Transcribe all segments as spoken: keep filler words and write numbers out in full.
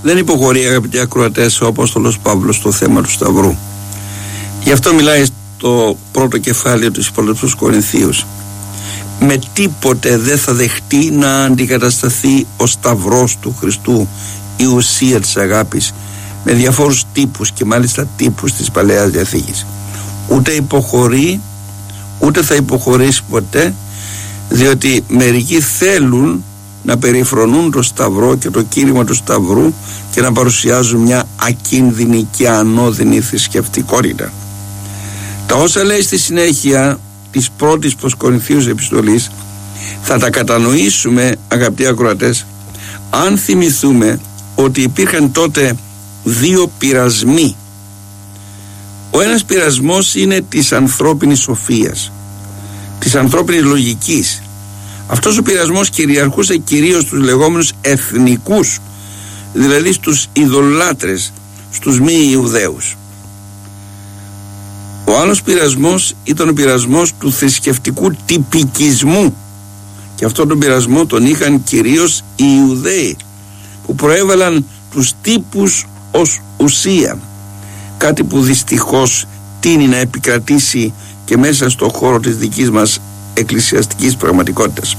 Δεν υποχωρεί, αγαπητοί ακροατές, ο Απόστολος Παύλος στο θέμα του Σταυρού. Γι' αυτό μιλάει στο πρώτο κεφάλαιο του Υπόλοιπου στους Κορινθίους. Με τίποτε δεν θα δεχτεί να αντικατασταθεί ο Σταυρός του Χριστού, η ουσία της αγάπης, με διαφόρους τύπους και μάλιστα τύπους της Παλαιάς Διαθήκης. Ούτε υποχωρεί, ούτε θα υποχωρήσει ποτέ, διότι μερικοί θέλουν να περιφρονούν το Σταυρό και το κήρυγμα του Σταυρού και να παρουσιάζουν μια ακίνδυνη και ανώδυνη θρησκευτικότητα. Τα όσα λέει στη συνέχεια της πρώτης προς Κορινθίους επιστολής θα τα κατανοήσουμε, αγαπητοί ακροατές, αν θυμηθούμε ότι υπήρχαν τότε δύο πειρασμοί. Ο ένας πειρασμός είναι της ανθρώπινης σοφίας, της ανθρώπινης λογικής. Αυτός ο πειρασμός κυριαρχούσε κυρίως στους λεγόμενους εθνικούς, δηλαδή στους ειδωλάτρες, στους μη Ιουδαίους. Ο άλλος πειρασμός ήταν ο πειρασμός του θρησκευτικού τυπικισμού, και αυτόν τον πειρασμό τον είχαν κυρίως οι Ιουδαίοι, που προέβαλαν τους τύπους ως ουσία, κάτι που δυστυχώς τείνει να επικρατήσει και μέσα στο χώρο της δικής μας εκκλησιαστικής πραγματικότητας.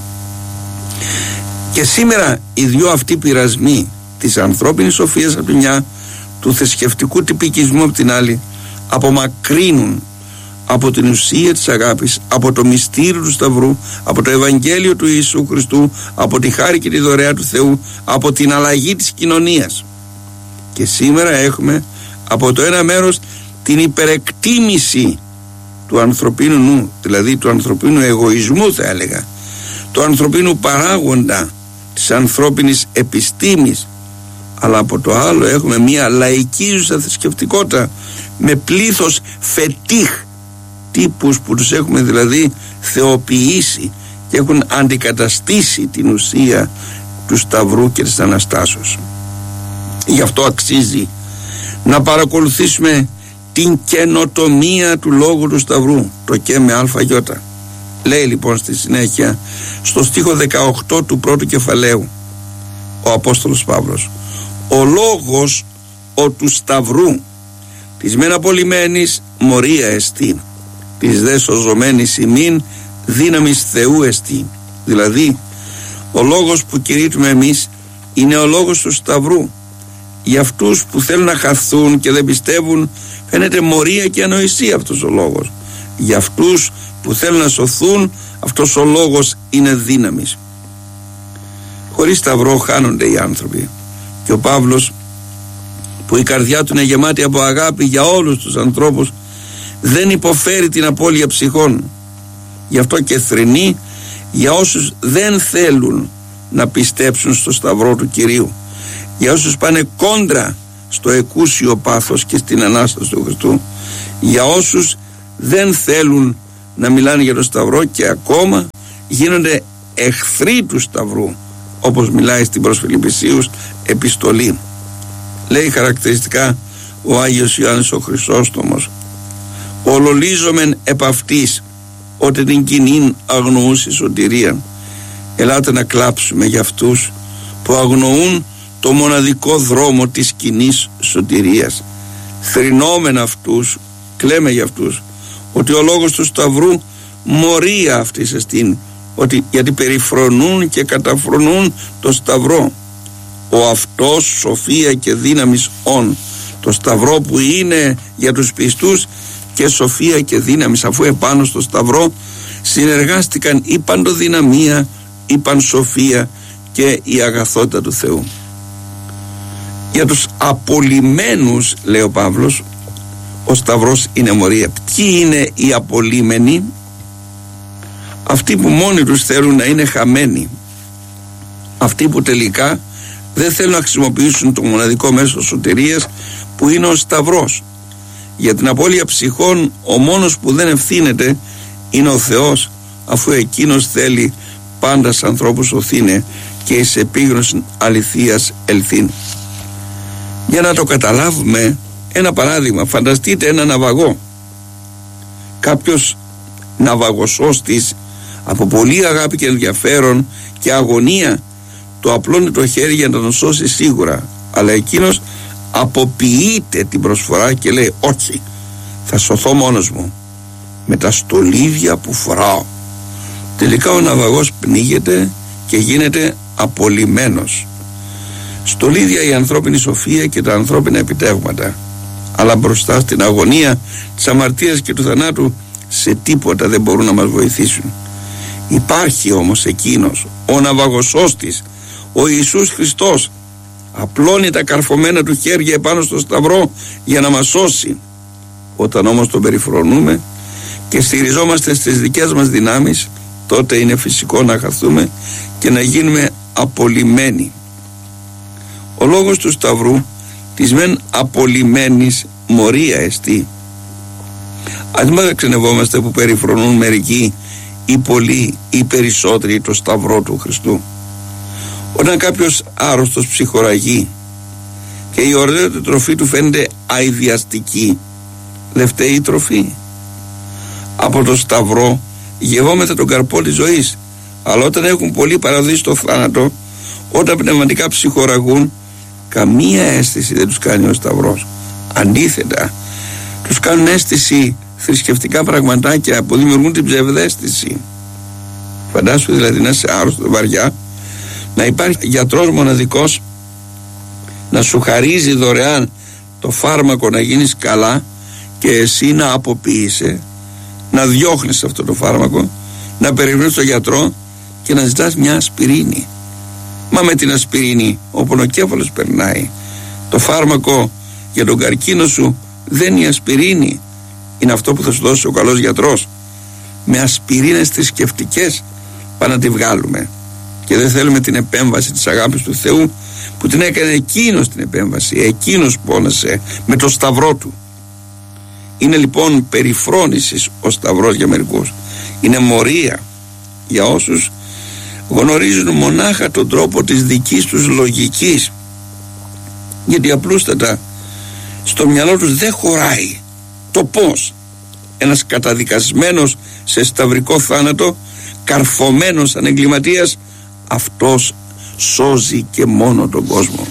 Και σήμερα οι δυο αυτοί πειρασμοί, της ανθρώπινης σοφίας από τη μια, του θρησκευτικού τυπικισμού από την άλλη, απομακρύνουν από την ουσία της αγάπης, από το μυστήριο του Σταυρού, από το Ευαγγέλιο του Ιησού Χριστού, από τη χάρη και τη δωρεά του Θεού, από την αλλαγή της κοινωνίας. Και σήμερα έχουμε από το ένα μέρος την υπερεκτίμηση του ανθρωπίνου νου, δηλαδή του ανθρωπίνου εγωισμού, θα έλεγα, του ανθρωπίνου παράγοντα, της ανθρώπινης επιστήμης, αλλά από το άλλο έχουμε μια λαϊκίζουσα θρησκευτικότητα με πλήθος φετίχ, τύπους που τους έχουμε δηλαδή θεοποιήσει και έχουν αντικαταστήσει την ουσία του Σταυρού και της Αναστάσεως. Γι' αυτό αξίζει να παρακολουθήσουμε την καινοτομία του λόγου του Σταυρού, το και με αλφαγιώτα. Λέει λοιπόν στη συνέχεια στο στίχο δεκαοκτώ του πρώτου κεφαλαίου ο Απόστολος Παύλος: ο λόγος ο του Σταυρού της μεν απολυμένης μορία εστί, της δε σωζωμένης ημίν δύναμης Θεού εστί. Δηλαδή ο λόγος που κηρύττουμε εμείς είναι ο λόγος του Σταυρού. Για αυτούς που θέλουν να χαθούν και δεν πιστεύουν φαίνεται μορία και ανοησία αυτός ο λόγος. Για αυτούς που θέλουν να σωθούν αυτός ο λόγος είναι δύναμης. Χωρίς Σταυρό χάνονται οι άνθρωποι, και ο Παύλος, που η καρδιά του είναι γεμάτη από αγάπη για όλους τους ανθρώπους, δεν υποφέρει την απώλεια ψυχών. Γι' αυτό και θρηνεί για όσους δεν θέλουν να πιστέψουν στο Σταυρό του Κυρίου, για όσους πάνε κόντρα στο εκούσιο πάθος και στην Ανάσταση του Χριστού, για όσους δεν θέλουν να μιλάνε για το Σταυρό και ακόμα γίνονται εχθροί του Σταυρού, όπως μιλάει στην προς Φιλιππισίους επιστολή. Λέει χαρακτηριστικά ο Άγιος Ιωάννης ο Χρυσόστομος: ολολίζομεν επ' αυτής, ότι την κοινήν αγνοούσε σωτηρία. Ελάτε να κλάψουμε για αυτούς που αγνοούν το μοναδικό δρόμο της κοινής σωτηρίας. Θρηνόμεν αυτούς, κλαίμε για αυτούς, ότι ο λόγος του Σταυρού μορία αυτής εστίν, ότι γιατί περιφρονούν και καταφρονούν το Σταυρό. Ο αυτός σοφία και δύναμης ον, το Σταυρό που είναι για τους πιστούς και σοφία και δύναμης, αφού επάνω στο Σταυρό συνεργάστηκαν η παντοδυναμία, η πανσοφία και η αγαθότητα του Θεού. Για τους απολυμένους, λέει ο Παύλος, ο Σταυρός είναι μορία. Ποιοι είναι οι απολύμενοι? Αυτοί που μόνοι τους θέλουν να είναι χαμένοι, αυτοί που τελικά δεν θέλουν να χρησιμοποιήσουν το μοναδικό μέσο σωτηρίας που είναι ο Σταυρός. Για την απώλεια ψυχών ο μόνος που δεν ευθύνεται είναι ο Θεός, αφού εκείνος θέλει πάντα σ' ανθρώπους οθήνε και εις επίγνωση αληθείας ελθύν. Για να το καταλάβουμε, ένα παράδειγμα: φανταστείτε ένα ναυαγό. Κάποιος ναυαγοσώστης από πολύ αγάπη και ενδιαφέρον και αγωνία του απλώνει το χέρι για να τον σώσει σίγουρα, αλλά εκείνος αποποιείται την προσφορά και λέει όχι, θα σωθώ μόνος μου με τα στολίδια που φοράω. Τελικά ο ναυαγός πνίγεται και γίνεται απολυμμένος. Στολίδια η ανθρώπινη σοφία και τα ανθρώπινα επιτεύγματα, αλλά μπροστά στην αγωνία της αμαρτίας και του θανάτου σε τίποτα δεν μπορούν να μας βοηθήσουν. Υπάρχει όμως εκείνος, ο ναυαγοσώστης, ο Ιησούς Χριστός, απλώνει τα καρφωμένα του χέρια επάνω στο σταυρό για να μας σώσει. Όταν όμως τον περιφρονούμε και στηριζόμαστε στις δικές μας δυνάμεις, τότε είναι φυσικό να χαθούμε και να γίνουμε απολυμμένοι. Ο λόγος του σταυρού της μεν απολυμμένης μορία εστί. Ας μην ξενευόμαστε που περιφρονούν μερικοί ή πολλοί ή περισσότεροι το σταυρό του Χριστού. Όταν κάποιος άρρωστος ψυχοραγεί και η ωραίωτη τροφή του φαίνεται αηδιαστική, δεν φταίει η τροφή. Από το σταυρό γευόμεθα τον καρπό της ζωής, αλλά όταν έχουν πολύ παραδείσει το θάνατο, όταν πνευματικά ψυχοραγούν, καμία αίσθηση δεν τους κάνει ο σταυρός. Αντίθετα, τους κάνουν αίσθηση θρησκευτικά πραγματάκια που δημιουργούν την ψευδαίσθηση. Φαντάσου δηλαδή να είσαι άρρωστο βαριά, να υπάρχει γιατρός μοναδικός να σου χαρίζει δωρεάν το φάρμακο να γίνεις καλά και εσύ να αποποιείσαι, να διώχνεις αυτό το φάρμακο, να περιμένεις τον γιατρό και να ζητάς μια ασπιρίνη. Μα με την ασπιρίνη ο πονοκέφαλος περνάει. Το φάρμακο για τον καρκίνο σου δεν είναι η ασπιρίνη, είναι αυτό που θα σου δώσει ο καλός γιατρός. Με ασπιρίνες θρησκευτικές πάμε να τη βγάλουμε, και δεν θέλουμε την επέμβαση της αγάπης του Θεού που την έκανε εκείνος την επέμβαση. Εκείνος πόνασε με το σταυρό του. Είναι λοιπόν περιφρόνησης ο σταυρός για μερικούς, είναι μορία για όσους γνωρίζουν μονάχα τον τρόπο της δικής τους λογικής, γιατί απλούστατα στο μυαλό τους δεν χωράει το πώς ένας καταδικασμένος σε σταυρικό θάνατο, καρφωμένος σαν εγκληματίας, αυτός σώζει και μόνο τον κόσμο.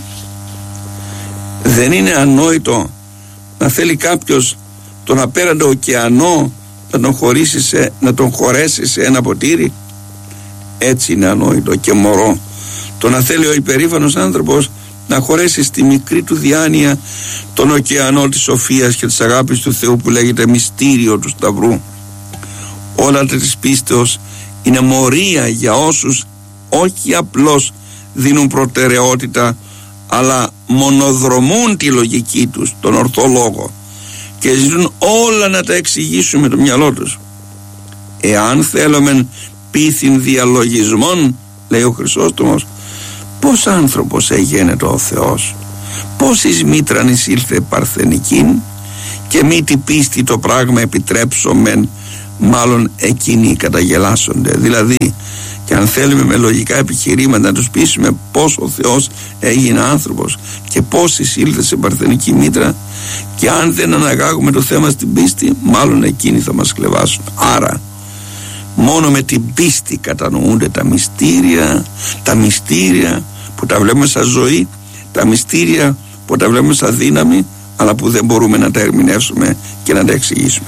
Δεν είναι ανόητο να θέλει κάποιος τον απέραντο ωκεανό να τον, χωρίσει σε, να τον χωρέσει σε ένα ποτήρι? Έτσι είναι ανόητο και μωρό το να θέλει ο υπερήφανος άνθρωπος να χωρέσει στη μικρή του διάνοια τον ωκεανό της σοφίας και της αγάπης του Θεού που λέγεται μυστήριο του σταυρού. Όλα τα της πίστεως είναι μορία για όσους όχι απλώς δίνουν προτεραιότητα, αλλά μονοδρομούν τη λογική τους, τον ορθό λόγο, και ζητούν όλα να τα εξηγήσουν με το μυαλό τους. Εάν θέλουμε πείθην διαλογισμών, λέει ο Χρυσόστομος, πώς άνθρωπος εγένετο ο Θεός, πώς εις μήτραν εισήλθε παρθενικήν, και μη την πίστη το πράγμα επιτρέψομεν, μάλλον εκείνοι καταγελάσσονται. Δηλαδή, και αν θέλουμε με λογικά επιχειρήματα να τους πείσουμε πως ο Θεός έγινε άνθρωπος και πως εισήλθε σε παρθενική μήτρα, και αν δεν αναγάγουμε το θέμα στην πίστη, μάλλον εκείνοι θα μας κλεβάσουν. Άρα μόνο με την πίστη κατανοούνται τα μυστήρια, τα μυστήρια που τα βλέπουμε σαν ζωή, τα μυστήρια που τα βλέπουμε σαν δύναμη, αλλά που δεν μπορούμε να τα ερμηνεύσουμε και να τα εξηγήσουμε.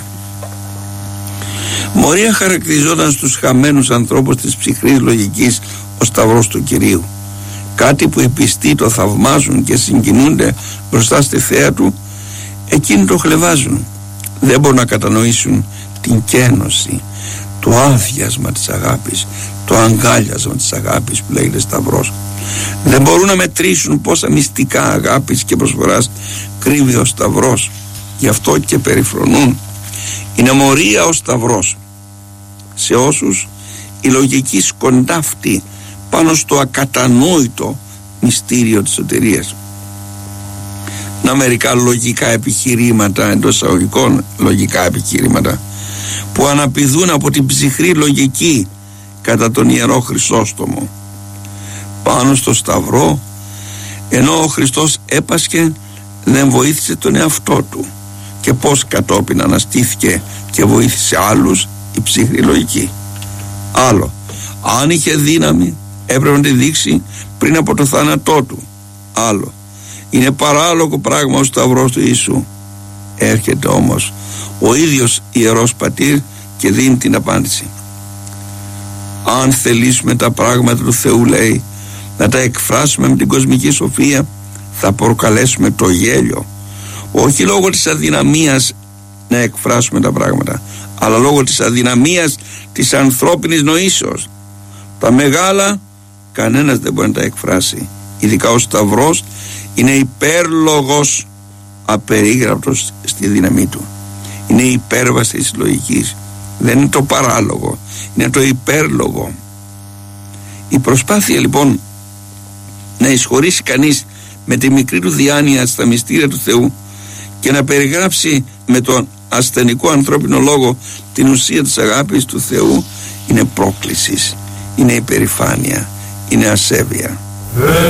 Μορία χαρακτηριζόταν στους χαμένους ανθρώπους της ψυχρής λογικής ο σταυρός του Κυρίου. Κάτι που οι πιστοί το θαυμάζουν και συγκινούνται μπροστά στη θέα του, εκείνοι το χλεβάζουν. Δεν μπορούν να κατανοήσουν την κένωση, το άδειασμα της αγάπης, το αγκάλιασμα της αγάπης που λέγεται σταυρός. Δεν μπορούν να μετρήσουν πόσα μυστικά αγάπης και προσφοράς κρύβει ο σταυρός. Γι' αυτό και περιφρονούν. Είναι μορία ο σταυρός σε όσους η λογική σκοντάφτει πάνω στο ακατανόητο μυστήριο της σωτηρίας. Να μερικά λογικά επιχειρήματα, εντός εισαγωγικών λογικά επιχειρήματα, που αναπηδούν από την ψυχρή λογική κατά τον Ιερό Χρυσόστομο. Πάνω στο σταυρό, ενώ ο Χριστός έπασχε, δεν βοήθησε τον εαυτό του, και πως κατόπιν αναστήθηκε και βοήθησε άλλους η ψυχρή λογική. Άλλο, αν είχε δύναμη έπρεπε να τη δείξει πριν από το θάνατό του. Άλλο, είναι παράλογο πράγμα ο σταυρός του Ιησού. Έρχεται όμως ο ίδιος Ιερός Πατήρ και δίνει την απάντηση. Αν θελήσουμε τα πράγματα του Θεού, λέει, να τα εκφράσουμε με την κοσμική σοφία, θα προκαλέσουμε το γέλιο. Όχι λόγω της αδυναμίας να εκφράσουμε τα πράγματα, αλλά λόγω της αδυναμίας της ανθρώπινης νοήσεως. Τα μεγάλα κανένας δεν μπορεί να τα εκφράσει. Ειδικά ο σταυρός είναι υπέρλογος, απερίγραπτος στη δύναμή του. Είναι η υπέρβαση της λογικής. Δεν είναι το παράλογο, είναι το υπέρλογο. Η προσπάθεια λοιπόν να εισχωρήσει κανείς με τη μικρή του διάνοια στα μυστήρια του Θεού και να περιγράψει με τον ασθενικό ανθρώπινο λόγο την ουσία της αγάπης του Θεού είναι πρόκληση, είναι υπερηφάνεια, είναι ασέβεια.